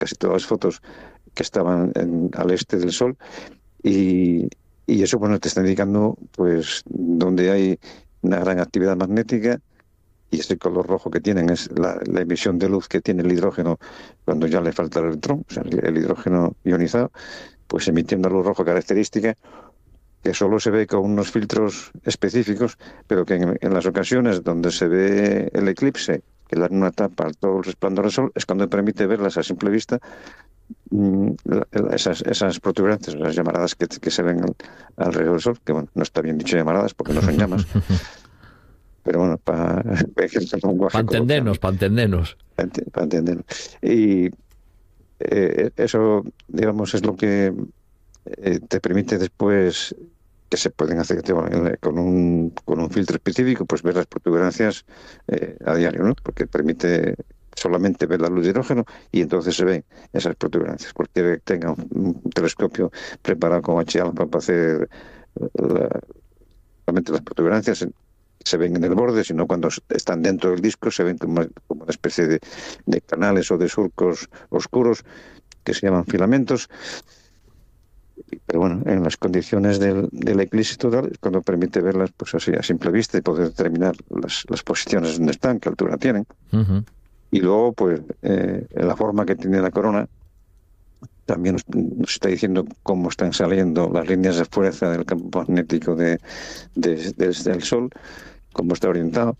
casi todas las fotos que estaban al este del Sol, y, y eso, bueno, te está indicando pues donde hay una gran actividad magnética, y ese color rojo que tienen es la emisión de luz que tiene el hidrógeno cuando ya le falta el electrón, o sea, el hidrógeno ionizado, pues emitiendo luz rojo característica que solo se ve con unos filtros específicos, pero que en las ocasiones donde se ve el eclipse, que la luna tapa todo el resplandor del sol, es cuando permite verlas a simple vista, esas protuberancias, las llamaradas que se ven alrededor del sol, que bueno, no está bien dicho llamaradas porque no son llamas, pero bueno, para lenguaje coloquial, Para entendernos. para entenderlo. Y eso, digamos, es lo que te permite después, que se pueden hacer con un filtro específico, pues ver las protuberancias a diario, ¿no? Porque permite solamente ver la luz de hidrógeno y entonces se ven esas protuberancias. Cualquiera que tenga un telescopio preparado con H-alfa para hacer solamente las protuberancias se ven en el borde, sino cuando están dentro del disco se ven como una especie de canales o de surcos oscuros que se llaman filamentos. Pero bueno, en las condiciones del eclipse total es cuando permite verlas pues así a simple vista y poder determinar las posiciones donde están, qué altura tienen. Uh-huh. Y luego, pues, la forma que tiene la corona también nos está diciendo cómo están saliendo las líneas de fuerza del campo magnético desde el Sol, cómo está orientado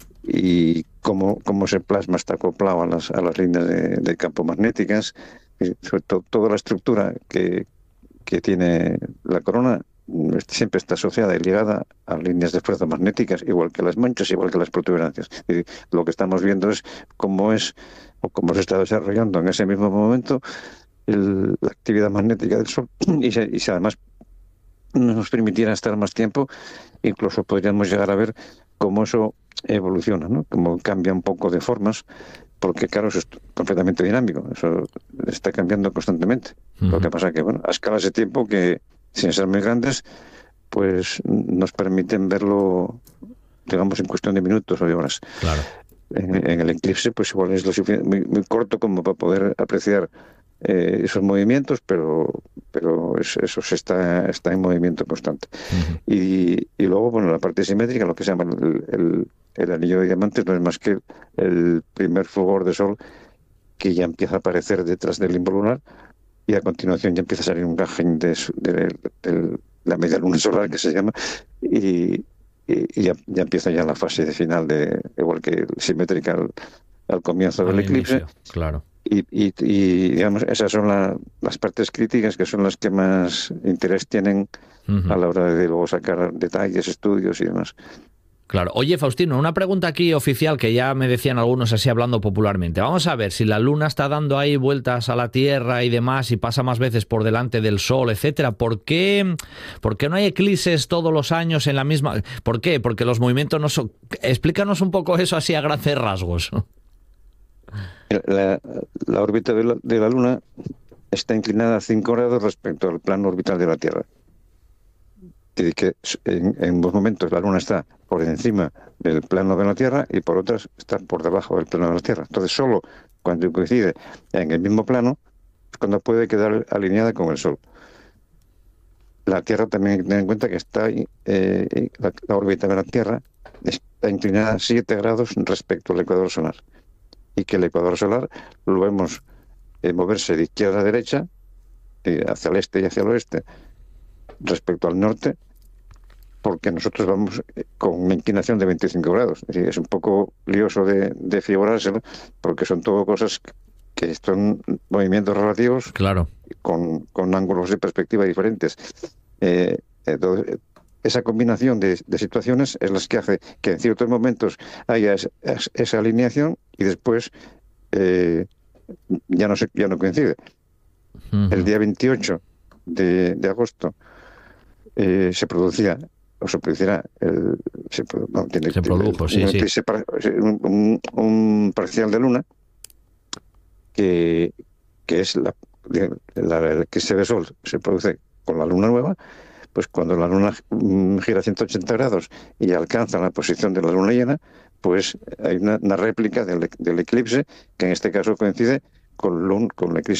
y cómo se plasma, está acoplado a las líneas de campo magnéticas. Y sobre todo, toda la estructura que tiene la corona siempre está asociada y ligada a líneas de fuerza magnéticas, igual que las manchas, igual que las protuberancias. Y lo que estamos viendo es cómo se está desarrollando en ese mismo momento la actividad magnética del Sol, y si además nos permitiera estar más tiempo, incluso podríamos llegar a ver cómo eso evoluciona, ¿no? Cómo cambia un poco de formas, porque claro, eso es completamente dinámico, eso está cambiando constantemente. Uh-huh. Lo que pasa es que, bueno, a escalas de tiempo que, sin ser muy grandes, pues nos permiten verlo, digamos, en cuestión de minutos o de horas. Claro. En el eclipse, pues igual es muy, muy corto como para poder apreciar esos movimientos, pero eso está en movimiento constante. Uh-huh. Y luego, bueno, la parte simétrica, lo que se llama el anillo de diamantes, no es más que el primer fulgor de sol que ya empieza a aparecer detrás del limbo lunar, y a continuación ya empieza a salir un gaje de la media luna solar, que se llama, y ya empieza ya la fase final, igual que simétrica al comienzo del eclipse. Inicio, claro. Y digamos, esas son las partes críticas, que son las que más interés tienen a la hora de luego sacar detalles, estudios y demás. Claro. Oye, Faustino, una pregunta aquí oficial que ya me decían algunos así hablando popularmente. Vamos a ver, si la Luna está dando ahí vueltas a la Tierra y demás y pasa más veces por delante del Sol, etcétera, ¿por qué no hay eclipses todos los años en la misma? ¿Por qué? Porque los movimientos no son... Explícanos un poco eso así a grandes rasgos. La órbita de la Luna está inclinada a 5 grados respecto al plano orbital de la Tierra. Quiere decir que en unos momentos la Luna está por encima del plano de la Tierra y por otras está por debajo del plano de la Tierra. Entonces, solo cuando coincide en el mismo plano es cuando puede quedar alineada con el Sol. La Tierra también hay que tener en cuenta que está la órbita de la Tierra está inclinada 7 grados respecto al ecuador solar, y que el ecuador solar lo vemos moverse de izquierda a derecha, hacia el este y hacia el oeste, respecto al norte, porque nosotros vamos con una inclinación de 25 grados. Es decir, es un poco lioso de figurárselo, porque son todo cosas que son movimientos relativos, claro, con ángulos de perspectiva diferentes. Entonces, esa combinación de situaciones es las que hace que en ciertos momentos haya esa alineación y después ya no coincide. Uh-huh. El día 28 de agosto se producirá un parcial de luna que es la que se ve sol, se produce con la luna nueva. Pues cuando la luna gira 180 grados y alcanza la posición de la luna llena, pues hay una réplica del eclipse, que en este caso coincide con la crisis